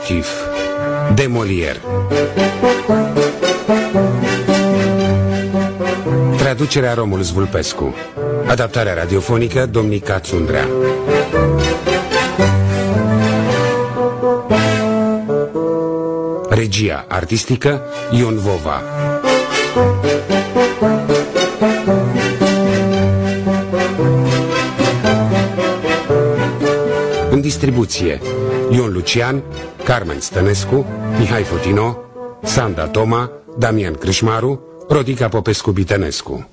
Tartuf de Molière. Traducerea Romulus Vulpescu. Adaptarea radiofonică Domnica Țundrea. Regia artistică Ion Vova. În distribuție Ion Lucian, Carmen Stănescu, Mihai Fotino, Sanda Toma, Damian Crâșmaru, Rodica Popescu-Bitănescu.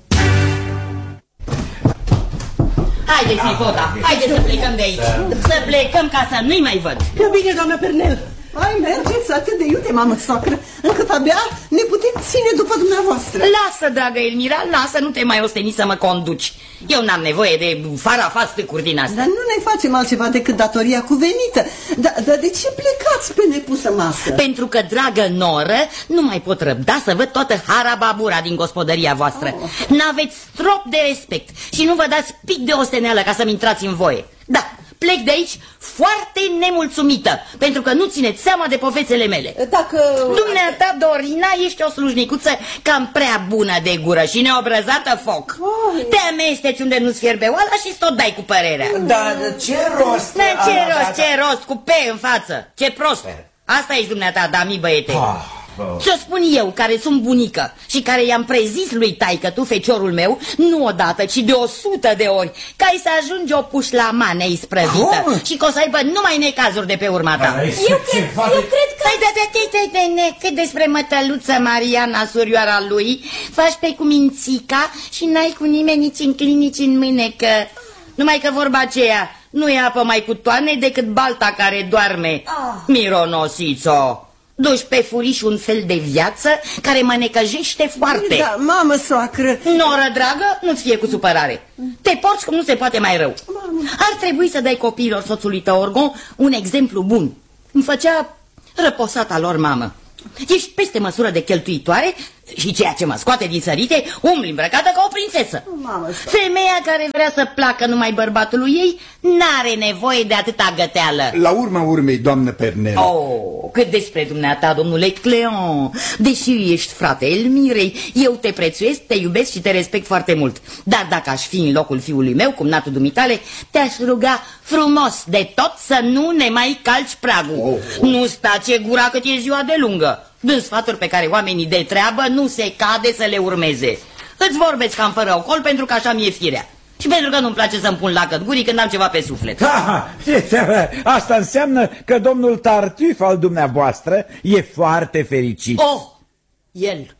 Haide, Fipoda, haide să plecăm de aici. Să plecăm ca să nu-i mai văd. Că bine, doamna Pernel. Hai, mergeți atât de iute, mamă soacră, încât abia ne putem ține după dumneavoastră. Lasă, dragă Elmira, lasă, nu te mai osteni să mă conduci. Eu n-am nevoie de farafat stâcuri din asta. Dar nu ne facem altceva decât datoria cuvenită. Dar de ce plecați pe nepusă masă? Pentru că, dragă noră, nu mai pot răbda să văd toată harababura din gospodăria voastră. N-aveți strop de respect și nu vă dați pic de osteneală ca să-mi intrați în voie. Da, plec de aici foarte nemulțumită, pentru că nu țineți seama de povețele mele. Dacă... Dumneata, Dorina, ești o slujnicuță cam prea bună de gură și neobrăzată foc. Te amesteci unde nu-ți fierbe oala și tot dai cu părerea. Dar ce rost? Ce rost, cu pe în față. Ce prost. Asta ești dumneata, Dami, băiete. Ți-o spun eu, care sunt bunică și care i-am prezis lui taică-tu, feciorul meu, nu odată, ci de 100 de ori, ca să ajungi o pușlama neisprăvită și că o să aibă numai necazuri de pe urma ta. Eu cred că... Cât despre mătăluță Mariana, surioara lui, faci pe cu mințica și n-ai cu nimeni nici în clinici în mânecă. Numai că vorba aceea nu e apă mai cu toane decât balta care doarme. Mironosițo! Duci pe furiș un fel de viață care mă necăjește foarte. Da, mamă soacră. Noră dragă, nu-ți fie cu supărare. Te porți cum nu se poate mai rău. Ar trebui să dai copiilor soțului tău, Orgon, un exemplu bun. Îmi făcea răposata lor mamă. Ești peste măsură de cheltuitoare și ceea ce mă scoate din sărite, umbli îmbrăcată ca o prințesă. Femeia care vrea să placă numai bărbatului ei n-are nevoie de atâta găteală. La urma urmei, doamnă Pernel. Cât despre dumneata, domnule Cleon, deși ești frate Elmirei, eu te prețuiesc, te iubesc și te respect foarte mult. Dar dacă aș fi în locul fiului meu, cumnatul dumitale, te-aș ruga frumos de tot să nu ne mai calci pragul. Nu stace gura cât e ziua de lungă. Dând sfaturi pe care oamenii de treabă nu se cade să le urmeze. Îți vorbesc cam fără ocol pentru că așa mi-e firea. Și pentru că nu-mi place să-mi pun lacăt gurii când am ceva pe suflet. Asta înseamnă că domnul Tartuf al dumneavoastră e foarte fericit. El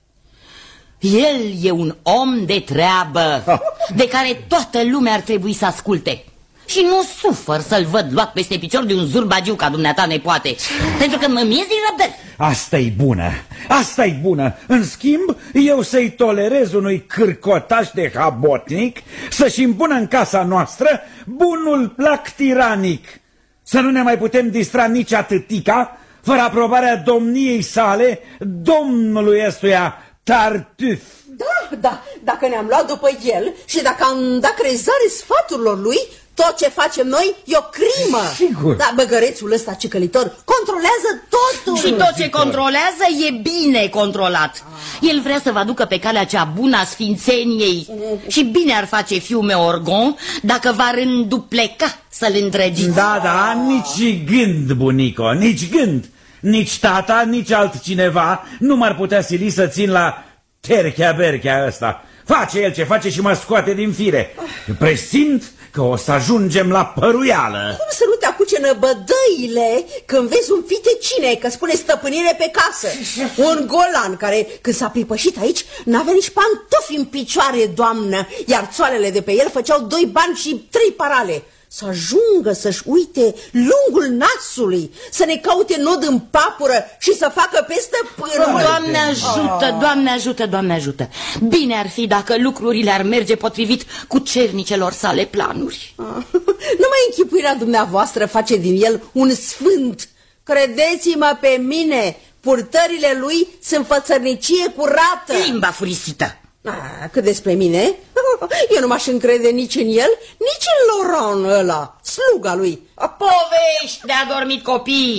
e un om de treabă, de care toată lumea ar trebui să asculte. Și nu sufăr să-l văd luat peste picior de un zurbagiu ca dumneata nepoate, pentru că mă miez din răbdări. Asta-i bună, asta-i bună. În schimb, eu să-i tolerez unui cârcotaș de habotnic să-și impună în casa noastră bunul plac tiranic. Să nu ne mai putem distra nici atâtica fără aprobarea domniei sale, domnului ăstuia Tartuf. Da, dacă ne-am luat după el și dacă am dat crezare sfaturilor lui, tot ce facem noi e o crimă. Sigur. Da, băgărețul ăsta cicălitor controlează totul. Și tot ce controlează e bine controlat. El vrea să vă aducă pe calea cea bună a sfințeniei. Și bine ar face fiul meu Orgon dacă v-ar îndupleca să-l îndrăgiți. Da, nici gând, bunico, nici gând. Nici tata, nici altcineva nu m-ar putea sili să țin la terchea-berchea ăsta. Face el ce face și mă scoate din fire. Presimt că o să ajungem la păruială. Cum să nu te acuce năbădăile când vezi un fitecine că spune stăpânire pe casă? Un golan care, când s-a pripășit aici, n-avea nici pantofi în picioare, doamnă, iar țoalele de pe el făceau 2 bani și 3 parale. Să ajungă să-și uite lungul nasului, să ne caute nod în papură și să facă pe stăpânul. Doamne ajută, Doamne ajută, Doamne ajută. Bine ar fi dacă lucrurile ar merge potrivit cu cernicelor sale planuri. Numai închipuirea dumneavoastră face din el un sfânt. Credeți-mă pe mine, purtările lui sunt fățărnicie curată. Limba furisită. Cât despre mine, eu nu m-aș încrede nici în el, nici în Laurent ăla, sluga lui. Povești de adormit copii.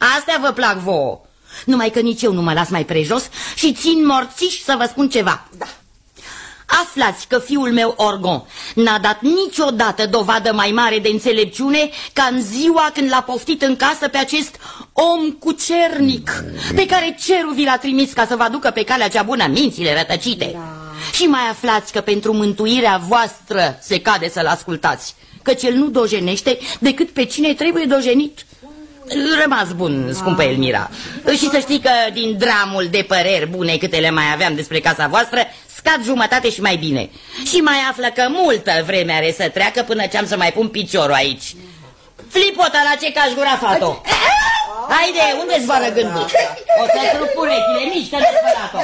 Astea vă plac vouă. Numai că nici eu nu mă las mai prejos și țin morțiși să vă spun ceva. Da. Aflați că fiul meu Orgon n-a dat niciodată dovadă mai mare de înțelepciune ca în ziua când l-a poftit în casă pe acest om cucernic pe care cerul vi l-a trimis ca să vă aducă pe calea cea bună mințile rătăcite. Da. Și mai aflați că pentru mântuirea voastră se cade să-l ascultați, căci el nu dojenește decât pe cine trebuie dojenit. Rămas bun, scumpă Elmira. Și să știi că din dramul de păreri bune câte le mai aveam despre casa voastră, scad jumătate și mai bine. Și mai află că multă vreme are să treacă până ce am să mai pun piciorul aici. Flipota, la ce cași gura, fato? Haide, unde-ți vară gândul? O să-ți rup urechile, mișcă-te, spărat-o.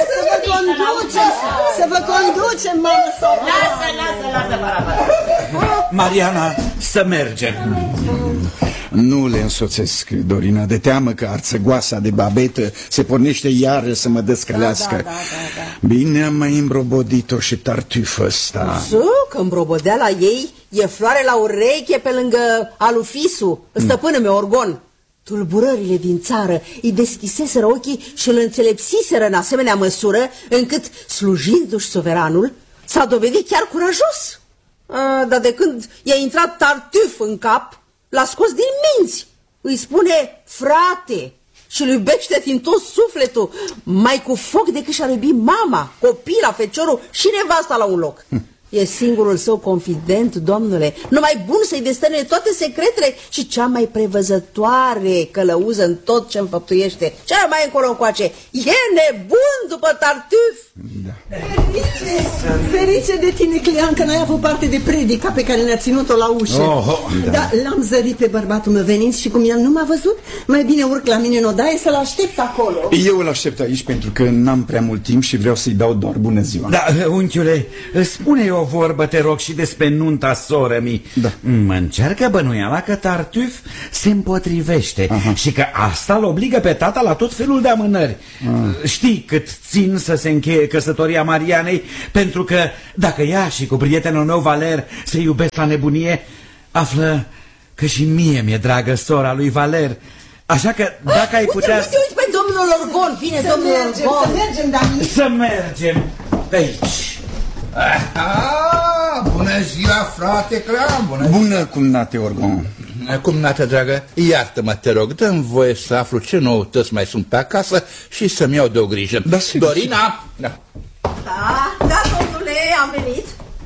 Să vă conducem, mamă, sau... Lasă, Barabat. Mariana, să mergem. Nu le însoțesc, Dorina, de teamă că arțăgoasa de babetă se pornește iară să mă descălească. Da. Bine am mai îmbrobodit-o și tartufă ăsta. Că îmbrobodeala ei e floare la ureche pe lângă alufisul, stăpână meu Orgon. Tulburările din țară îi deschiseseră ochii și îl înțelepsiseră în asemenea măsură încât, slujindu-și suveranul, s-a dovedit chiar curajos. Dar de când i-a intrat tartuf în cap, l-a scos din minți. Îi spune frate și îl iubește din tot sufletul, mai cu foc decât și-ar iubi mama, copila, feciorul și nevasta la un loc. E singurul său confident, domnule, numai bun să-i destănuie toate secretele și cea mai prevăzătoare călăuză în tot ce înfăptuiește. Cea mai încolo încoace, e nebun după tartuf. Da. Ferice de tine, Clean, că n-ai avut parte de predica pe care ne-a ținut-o la ușă. Da, l-am zărit pe bărbatul meu venind și cum el nu m-a văzut, mai bine urc la mine în odaie să-l aștept acolo. Eu îl aștept aici pentru că n-am prea mult timp și vreau să-i dau doar bună ziua. Da, unchiule, spune o vorbă, te rog, și despre nunta soră-mi. Da. Mă încearcă bănuiala că Tartuf se împotrivește și că asta îl obligă pe tata la tot felul de amânări. Știi cât țin să se încheie căsătoria Marianei, pentru că dacă ea și cu prietenul meu Valer se iubesc la nebunie, află că și mie mi-e dragă sora lui Valer. Așa că dacă ai putea... Uite pe domnul Orgon, vine domnul Orgon. Să mergem, Dani. Să mergem pe aici. Bună ziua, frate Clean. Bună cumnate, Orgon. Cumnată dragă, iartă-mă, te rog, dă-mi voie să aflu ce noutăți mai sunt pe acasă și să-mi iau de o grijă. Da, sigur, Dorina! Da, domnule, am venit.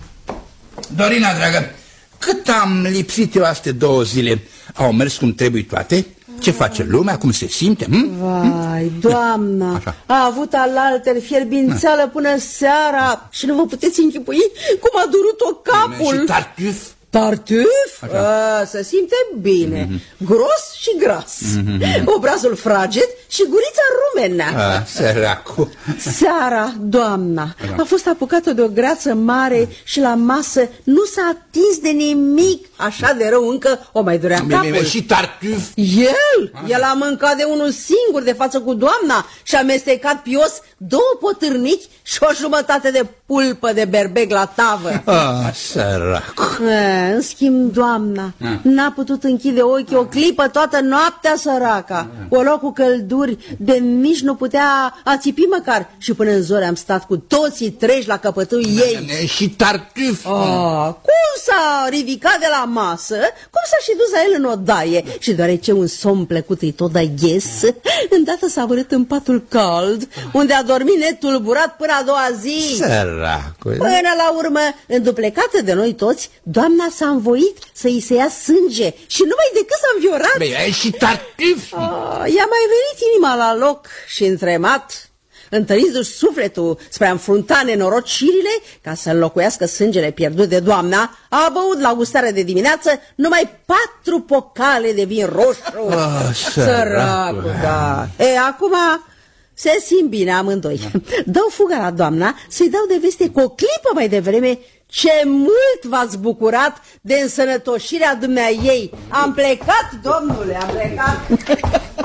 Dorina, dragă, cât am lipsit eu astea 2 zile, au mers cum trebuie toate? Ce face lumea? Cum se simte? Vai, doamna, Așa. a avut alalteri fierbințeală până seara și nu vă puteți închipui cum a durut-o capul. Și Tartuf? Tartuf? Se simte bine, gros și gras, obrazul fraged și gurița rumenă. Săracu. Seara, doamna, a fost apucată de o greață mare și la masă nu s-a atins de nimic. Așa de rău încă o mai durea capul. Și Tartuf? El a mâncat de unul singur de față cu doamna și a amestecat pios 2 potârnici și o jumătate de pulpă de berbec la tavă. Săracu. În schimb, doamna n-a putut închide ochii o clipă toată noaptea, săraca. O lua cu călduri de nici nu putea ațipi măcar și până în zori am stat cu toții treji la căpătul ei. Și Tartuf? Cum s-a ridicat de la masă, cum s-a și dus la el în odaie și deoarece un somn plăcut îi tot dă ghes, îndată s-a vărât în patul cald, unde a dormit netulburat până a doua zi. Săracu. Până la urmă, înduplecată de noi toți, doamna s-a învoit să-i se ia sânge și numai decât s-a înviorat. Și Tartuf? I-a mai venit inima la loc și întremat, întărindu-și sufletul spre a înfrunta nenorocirile ca să înlocuiască sângele pierdut de doamna, a băut la gustare de dimineață numai 4 pocale de vin roșu. Săracu, da. Acum se simt bine amândoi. Dau fuga la doamna să-i dau de veste cu o clipă mai devreme ce mult v-ați bucurat de însănătoșirea dumneaei. Am plecat, domnule, am plecat.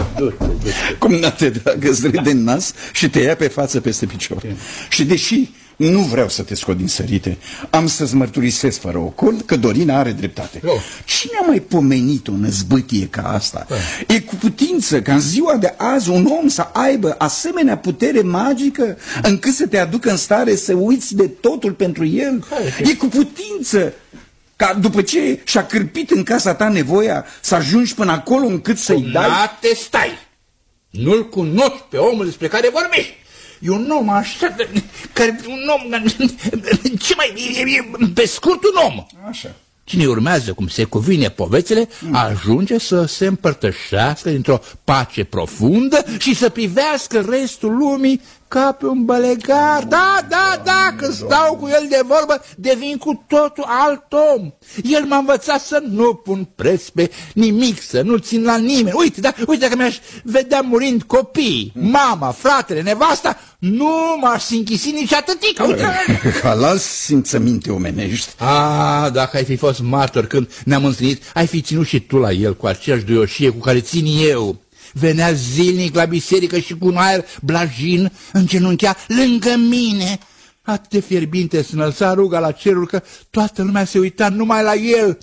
Cumnate, dragă, îți râde în nas și te ia pe față peste picior. Și deși Nu vreau să te scot din sărite. Am să-ți mărturisesc fără ocol că Dorina are dreptate. Cine a mai pomenit o năzbâtie ca asta? E cu putință ca în ziua de azi un om să aibă asemenea putere magică încât să te aducă în stare să uiți de totul pentru el? E cu putință ca după ce și-a cârpit în casa ta nevoia să ajungi până acolo încât să-i dai? Nate, stai! Nu-l cunoști pe omul despre care vorbești. E un om așa, care un om, ce mai, pe scurt un om. Așa. Cine urmează cum se cuvine povețele, ajunge să se împărtășească dintr-o pace profundă și să privească restul lumii ca pe un bălegar. Da, când stau cu el de vorbă, devin cu totul alt om. El m-a învățat să nu pun preț pe nimic, să nu țin la nimeni. Uite, dacă mi-aș vedea murind copiii, mama, fratele, nevasta, nu m-aș închisi nici atâtică. Halal simțăminte omenești. Dacă ai fi fost martor când ne-am întâlnit, ai fi ținut și tu la el cu aceeași duioșie cu care țin eu. Venea zilnic la biserică și cu un aer blajin îngenunchea lângă mine. Atât de fierbinte se înălța ruga la cerul că toată lumea se uita numai la el.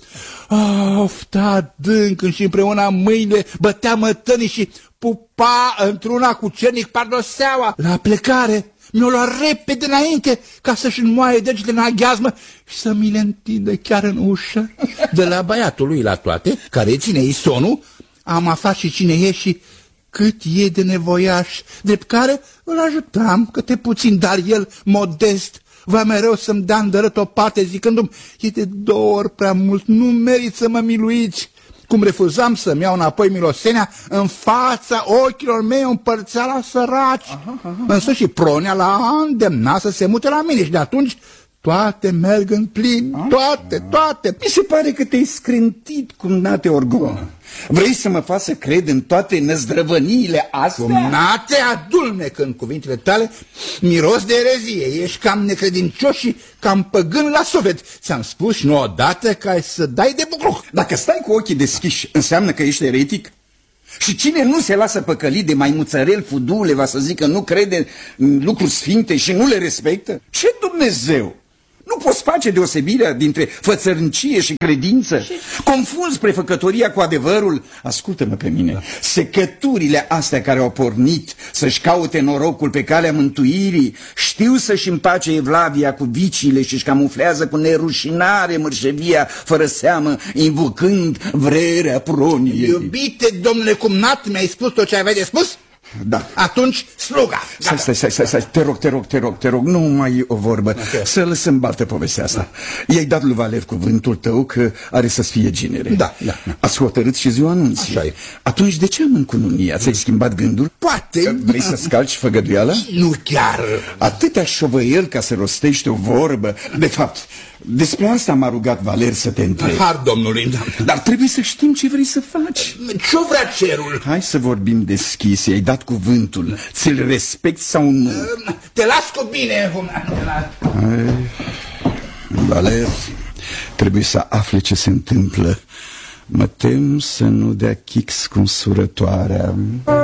Ofta adânc și împreună mâinile bătea mătănii și pupa într-una cu cernic pardoseaua. La plecare mi-o lua repede înainte ca să-și înmoaie degetele în aghiazmă și să mi le întindă chiar în ușă. De la băiatul lui la toate, care ține isonul, am aflat și cine e și cât e de nevoiaș, drept care îl ajutam câte puțin, dar el, modest, va mereu să-mi dea îndărât o parte, zicându-mi, e de 2 ori prea mult, nu merit să mă miluiți. Cum refuzam să-mi iau înapoi milosenia, în fața ochilor mei o împărțea la săraci. Însă și Pronea l-a îndemnat să se mute la mine și de atunci toate merg în plin, toate. Mi se pare că te-ai scrântit cum Nate Orgon. Vrei să mă faci să cred în toate năzdrăvăniile astea? Nate, adulmecă în cuvintele tale miros de erezie. Ești cam necredincios și cam păgân la suflet. Ți-am spus și nu odată că ai să dai de bucluc. Dacă stai cu ochii deschiși, înseamnă că ești eretic? Și cine nu se lasă păcălit de maimuțărel fudule va să zică nu crede în lucruri sfinte și nu le respectă? Ce Dumnezeu? Nu poți face deosebirea dintre fățărnicie și credință? Confunzi prefăcătoria cu adevărul? Ascultă-mă pe mine. Secăturile astea care au pornit să-și caute norocul pe calea mântuirii știu să-și împace evlavia cu viciile și-și camuflează cu nerușinare mărșăvia fără seamă, invocând vrerea Proniei. Iubite domnule cumnat, mi-ai spus tot ce aveai de spus? Da. Atunci, sluga. Stai, te rog, nu mai e o vorbă. Okay. Să lăsăm baltă povestea asta. I-ai dat lui Valer cuvântul tău că are să-ți fie ginere. Da. Ați hotărât și ziua anunții. Așa e. Atunci de ce am încununia? Ți-ai schimbat gândul? Poate. Vrei să scalci făgăduiala? Nu chiar. Atâtea șovăiel ca să rostești o vorbă. De fapt, despre asta m-a rugat Valer să te întreb. Har domnului. Dar trebuie să știm ce vrei să faci. Ce vrea cerul? Hai să vorbim deschis. I-ai dat cuvântul. Ți-l respecti sau nu? Te las cu bine. Valer, trebuie să afle ce se întâmplă. Mă tem să nu dea chix cu însurătoarea.